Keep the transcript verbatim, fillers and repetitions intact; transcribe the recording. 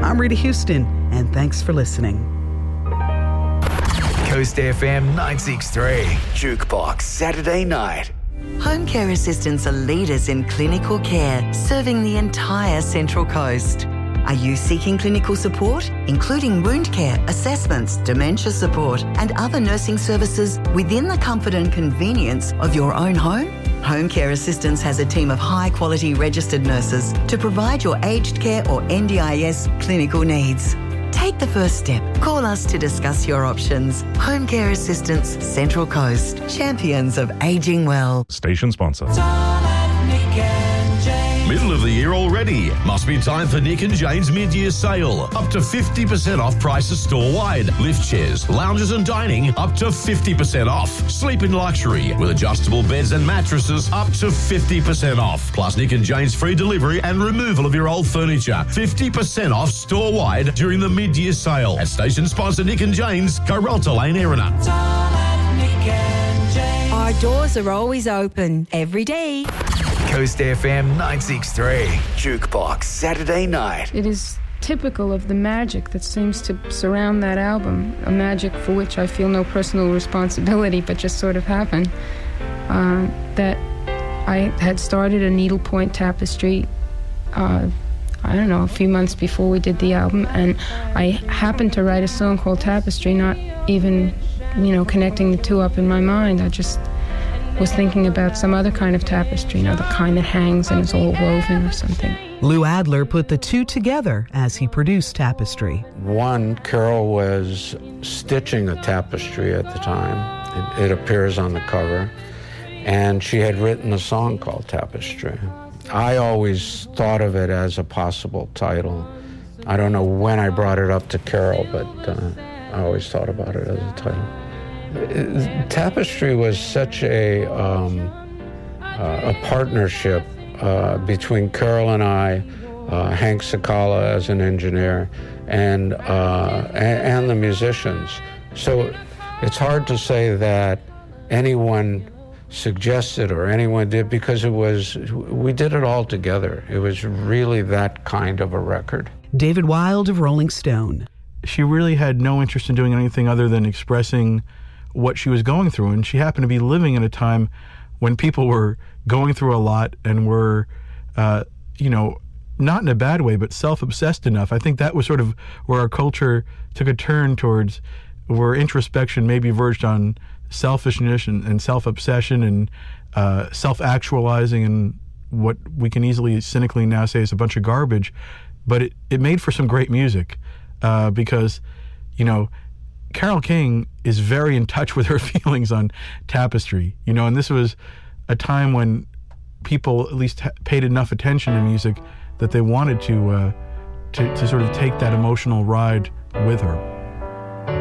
I'm Rita Houston, and thanks for listening. Coast F M nine sixty-three, Jukebox Saturday night. Home care assistants are leaders in clinical care, serving the entire Central Coast. Are you seeking clinical support, including wound care, assessments, dementia support, and other nursing services within the comfort and convenience of your own home? Home Care Assistance has a team of high-quality registered nurses to provide your aged care or N D I S clinical needs. Take the first step. Call us to discuss your options. Home Care Assistance, Central Coast. Champions of ageing well. Station sponsor. Middle of the year already. Must be time for Nick and Jane's mid-year sale. Up to fifty percent off prices store-wide. Lift chairs, lounges and dining up to fifty percent off. Sleep in luxury with adjustable beds and mattresses up to fifty percent off. Plus Nick and Jane's free delivery and removal of your old furniture. fifty percent off store-wide during the mid-year sale. At station sponsor Nick and Jane's, Coralta Lane, Erina. Our doors are always open every day. Coast F M nine sixty-three, Jukebox Saturday night. It is typical of the magic that seems to surround that album, a magic for which I feel no personal responsibility, but just sort of happened, uh, that I had started a needlepoint tapestry, uh, I don't know, a few months before we did the album, and I happened to write a song called Tapestry, not even, you know, connecting the two up in my mind. I just was thinking about some other kind of tapestry, you know, the kind that hangs and is all woven or something. Lou Adler put the two together as he produced Tapestry. One, Carol was stitching a tapestry at the time. It, it appears on the cover. And she had written a song called Tapestry. I always thought of it as a possible title. I don't know when I brought it up to Carol, but uh, I always thought about it as a title. Tapestry was such a um, uh, a partnership uh, between Carol and I, uh, Hank Sakala as an engineer, and, uh, and and the musicians. So it's hard to say that anyone suggested or anyone did, because it was we did it all together. It was really that kind of a record. David Wild of Rolling Stone. She really had no interest in doing anything other than expressing what she was going through, and she happened to be living in a time when people were going through a lot and were, uh, you know, not in a bad way, but self-obsessed enough. I think that was sort of where our culture took a turn towards, where introspection maybe verged on selfishness and, and self-obsession and uh, self-actualizing, and what we can easily cynically now say is a bunch of garbage. But it, it made for some great music uh, because, you know, Carole King is very in touch with her feelings on Tapestry, you know, and this was a time when people at least ha- paid enough attention to music that they wanted to, uh, to to sort of take that emotional ride with her.